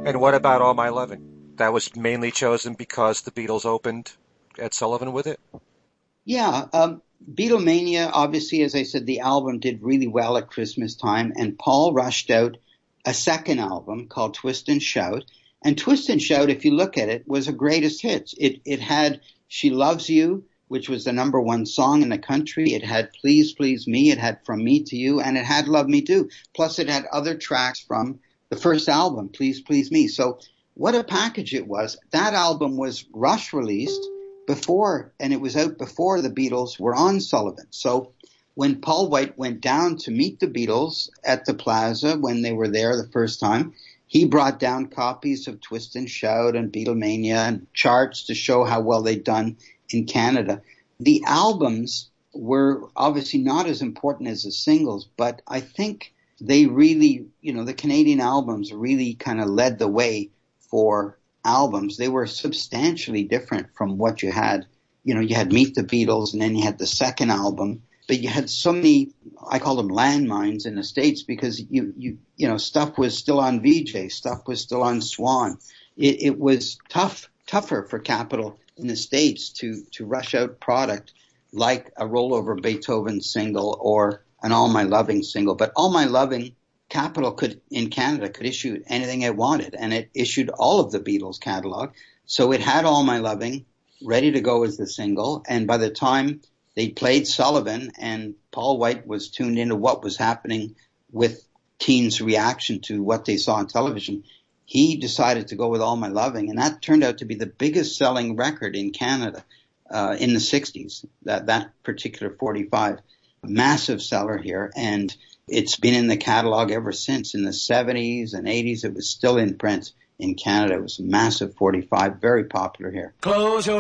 And what about All My Loving? That was mainly chosen because the Beatles opened Ed Sullivan with it? Yeah, Beatlemania, obviously, as I said, the album did really well at Christmas time, and Paul rushed out a second album called Twist and Shout. And Twist and Shout, if you look at it, was a greatest hits. It had She Loves You, which was the number one song in the country. It had Please Please Me. It had From Me to You, and it had Love Me Do. Plus, it had other tracks from the first album, Please Please Me. So what a package it was. That album was rush released before, and it was out before the Beatles were on Sullivan. So when Paul White went down to meet the Beatles at the Plaza when they were there the first time, he brought down copies of Twist and Shout and Beatlemania and charts to show how well they'd done in Canada. The albums were obviously not as important as the singles, but I think they really, the Canadian albums really kind of led the way for albums. They were substantially different from what you had. You had Meet the Beatles, and then you had the second album, but you had so many, I call them landmines in the States, because stuff was still on VJ, stuff was still on Swan. It was tougher for Capitol in the States to rush out product like a Rollover Beethoven single or an All My Loving single. But All My Loving, Capitol in Canada could issue anything it wanted, and it issued all of the Beatles catalog. So it had All My Loving ready to go as the single, and by the time they played Sullivan and Paul White was tuned into what was happening with teens' reaction to what they saw on television, he decided to go with All My Loving, and that turned out to be the biggest selling record in Canada in the 60s, that particular 45. Massive seller here, and it's been in the catalog ever since. In the 70s and 80s, it was still in print in Canada. It was a massive 45, very popular here. Close your